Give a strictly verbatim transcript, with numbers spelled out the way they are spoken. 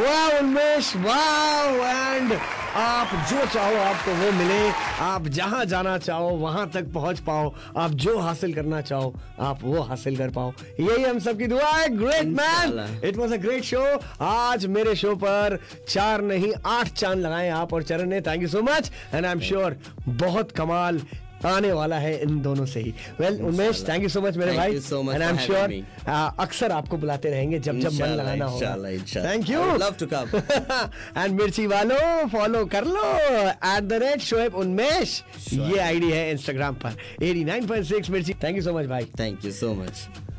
वाह उन्मेष, वाह। एंड आप जो चाहो आपको वो मिले, आप जहां जाना चाहो वहां तक पहुंच पाओ, आप जो हासिल करना चाहो आप वो हासिल कर पाओ, यही हम सबकी दुआ है। Great man, it was a great show. आज मेरे शो पर चार नहीं आठ चांद लगाए आप और चरण ने। Thank you so much and I am sure बहुत कमाल आने वाला है इन दोनों से ही। Well Umesh, thank you so much मेरे भाई एंड आई एम श्योर अक्सर आपको बुलाते रहेंगे जब जब मन लगाना होगा। Thank you, love to come. And मिर्ची वालों फॉलो कर लो at the rate Shoaib Unmesh, ये आईडी है इंस्टाग्राम पर। एटी नाइन पॉइंट सिक्स मिर्ची। थैंक यू सो मच भाई। Thank you so much.